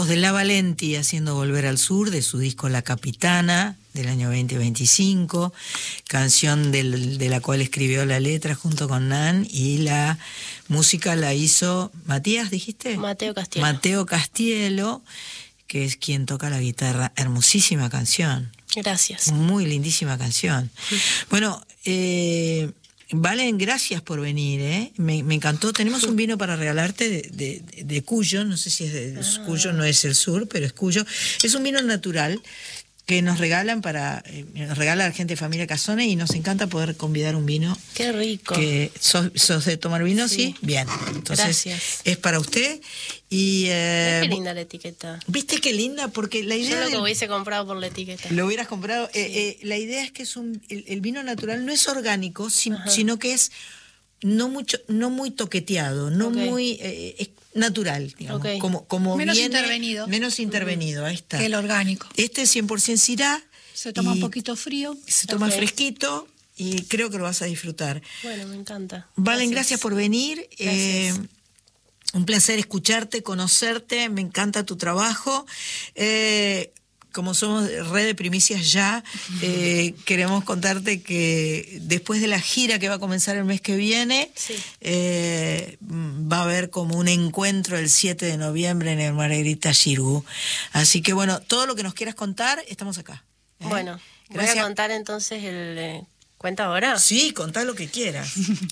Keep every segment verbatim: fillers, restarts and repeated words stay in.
Hablamos de La Valenti haciendo Volver al Sur, de su disco La Capitana, del año veinte veinticinco, canción del, de la cual escribió la letra junto con Nan, y la música la hizo Matías, ¿dijiste? Mateo Castielo. Mateo Castielo, que es quien toca la guitarra. Hermosísima canción. Gracias. Muy lindísima canción. Sí. Bueno, eh, Valen, gracias por venir, ¿eh? Me, me encantó. Tenemos un vino para regalarte de, de, de Cuyo, no sé si es de ah. Cuyo, no es el sur, pero es Cuyo. Es un vino natural que nos regalan para, eh, nos regala la gente de Familia Casone, y nos encanta poder convidar un vino. Qué rico. Que sos, sos de tomar vino, ¿sí? ¿Sí? Bien. Entonces, gracias. Es para usted. Y eh, qué linda la etiqueta. ¿Viste qué linda? Porque la idea... Yo lo que del... hubiese comprado por la etiqueta. Lo hubieras comprado. Sí. Eh, eh, la idea es que es un, el, el vino natural no es orgánico, si, sino que es no mucho, no muy toqueteado, no okay. muy eh, es natural, digamos, okay. como, como menos viene, intervenido. Menos intervenido, ahí está. Que el orgánico. Este es cien por ciento Syrah. Se toma un poquito frío. Se toma okay. fresquito, y creo que lo vas a disfrutar. Bueno, me encanta. Valen, gracias, gracias por venir. Gracias. Eh, un placer escucharte, conocerte, me encanta tu trabajo. Eh, como somos red de primicias ya, eh, queremos contarte que después de la gira que va a comenzar el mes que viene, sí. eh, va a haber como un encuentro el siete de noviembre en el Margarita Xirgu. Así que bueno, todo lo que nos quieras contar, estamos acá. ¿eh? Bueno, gracias. Voy a contar entonces el... Eh, ¿Cuenta ahora? Sí, contá lo que quieras.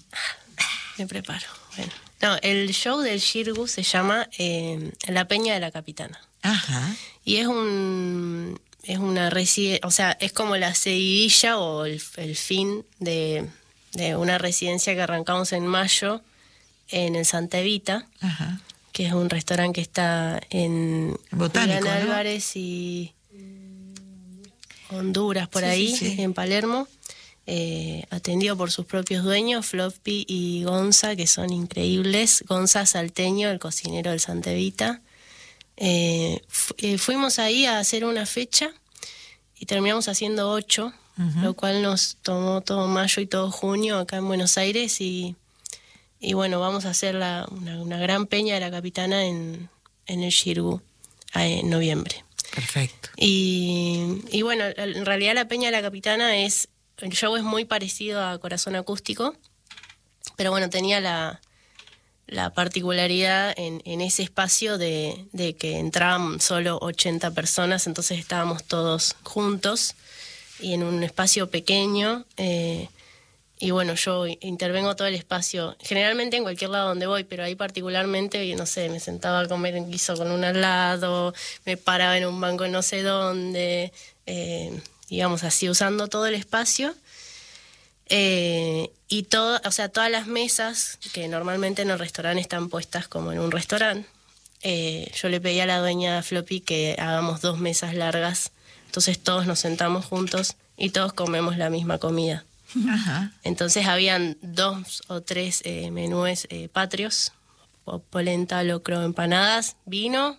Me preparo. Bueno. No, el show del Xirgu se llama eh, La Peña de la Capitana. Ajá. Y es un es una residencia, o sea, es como la seguidilla o el, el fin de, de una residencia que arrancamos en mayo en el Santa Evita, ajá, que es un restaurante que está en Botánico, Julián ¿no? Álvarez y Honduras, por sí, ahí, sí, sí. en Palermo. Eh, atendido por sus propios dueños, Floppy y Gonza, que son increíbles. Gonza Salteño, el cocinero del Santa Evita. Eh, fu eh, fuimos ahí a hacer una fecha y terminamos haciendo ocho, uh-huh. lo cual nos tomó todo mayo y todo junio acá en Buenos Aires, y, y bueno, vamos a hacer la, una, una gran peña de la Capitana en, en el Xirgu en noviembre. Perfecto. Y, y bueno, en realidad la peña de la Capitana es, el show es muy parecido a Corazón Acústico, pero bueno, tenía la la particularidad en, en ese espacio de, de que entraban solo ochenta personas, entonces estábamos todos juntos y en un espacio pequeño, eh, y bueno, yo intervengo todo el espacio, generalmente en cualquier lado donde voy, pero ahí particularmente, no sé, me sentaba a comer en guiso con un al lado, me paraba en un banco no sé dónde, eh, digamos así, usando todo el espacio. Eh, y todo, o sea, todas las mesas que normalmente en el restaurante están puestas como en un restaurante, eh, yo le pedí a la dueña Floppy que hagamos dos mesas largas, entonces todos nos sentamos juntos y todos comemos la misma comida. Ajá. Entonces habían dos o tres eh, menúes eh, patrios: polenta, locro, empanadas, vino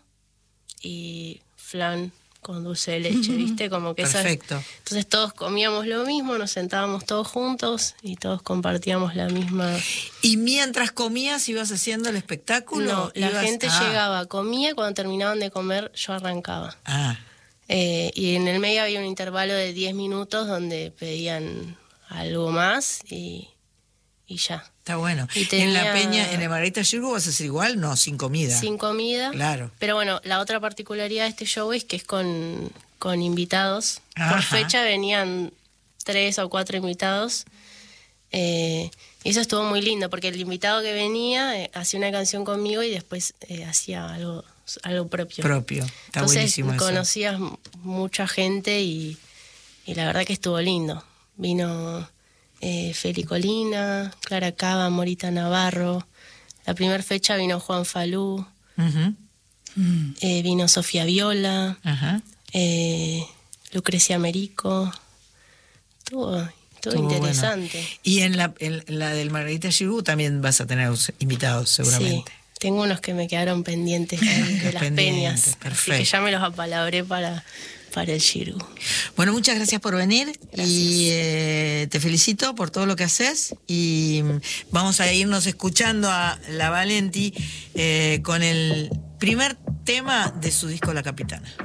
y flan con dulce de leche, ¿viste? Como que perfecto. Esas... Entonces todos comíamos lo mismo, nos sentábamos todos juntos y todos compartíamos la misma... ¿Y mientras comías ibas haciendo el espectáculo? No, la ibas... gente ah. llegaba, comía, cuando terminaban de comer yo arrancaba. Ah. Eh, y en el medio había un intervalo de diez minutos donde pedían algo más y, y ya. Está bueno. Y tenía... En la peña, en el Margarita Xirgu vas a hacer igual, no, sin comida. Sin comida. Claro. Pero bueno, la otra particularidad de este show es que es con, con invitados. Ajá. Por fecha venían tres o cuatro invitados. Eh, y eso estuvo muy lindo, porque el invitado que venía eh, hacía una canción conmigo y después eh, hacía algo, algo propio. Propio. Está Entonces, buenísimo eso. Conocías mucha gente y, y la verdad que estuvo lindo. Vino... Eh, Feli Colina, Clara Cava, Morita Navarro. La primera fecha vino Juan Falú, uh-huh. eh, vino Sofía Viola, uh-huh. eh, Lucrecia Merico. Estuvo, estuvo, estuvo interesante. Bueno. Y en la, en la del Margarita Xirgu también vas a tener invitados, seguramente. Sí, tengo unos que me quedaron pendientes de las peñas. Perfecto. Así que ya me los apalabré para... para el Xirgu. Bueno, muchas gracias por venir. Gracias. Y eh, te felicito por todo lo que haces, y vamos a irnos escuchando a La Valenti eh, con el primer tema de su disco La Capitana.